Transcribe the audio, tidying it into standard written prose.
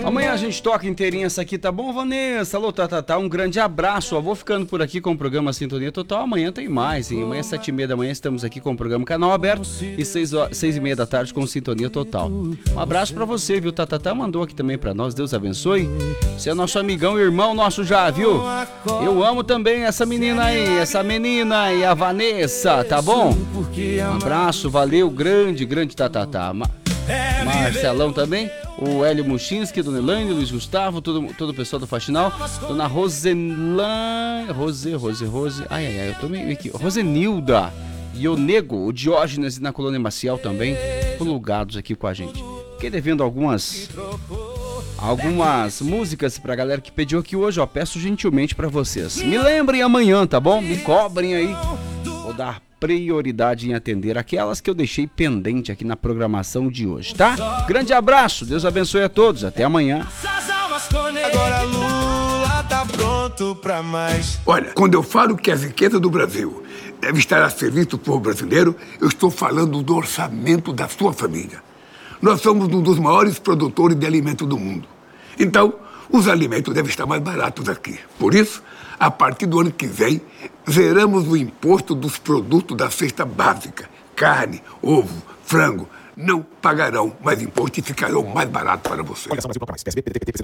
Amanhã a gente toca inteirinha essa aqui, tá bom, Vanessa? Alô, tá. Um grande abraço. Ó, vou ficando por aqui com o programa Sintonia Total. Amanhã tem mais, hein? Amanhã, 7h30 da manhã, estamos aqui com o programa Canal Aberto. E 6h30 da tarde com Sintonia Total. Um abraço pra você, viu? Tatá mandou aqui também pra nós. Deus abençoe. Você é nosso amigão e irmão nosso já, viu? Eu amo também essa menina aí, a Vanessa, tá bom? Um abraço, valeu, grande Tatá. Marcelão também, o Hélio Muchinski, Dona Elaine, Luiz Gustavo, todo o pessoal do Faxinal, Dona Rose, eu tô meio aqui, Rosenilda, e o Nego, o Diógenes na Colônia Maciel também, plugados aqui com a gente. Fiquei devendo algumas músicas pra galera que pediu aqui hoje, ó, peço gentilmente pra vocês. Me lembrem amanhã, tá bom? Me cobrem aí, vou dar prioridade em atender aquelas que eu deixei pendente aqui na programação de hoje, tá? Grande abraço, Deus abençoe a todos, até amanhã. Agora Lula tá pronto pra mais. Olha, quando eu falo que a riqueza do Brasil deve estar a serviço do povo brasileiro, eu estou falando do orçamento da sua família. Nós somos um dos maiores produtores de alimento do mundo. Então, os alimentos devem estar mais baratos aqui. Por isso, a partir do ano que vem, zeramos o imposto dos produtos da cesta básica. Carne, ovo, frango, não pagarão mais imposto e ficarão mais baratos para você.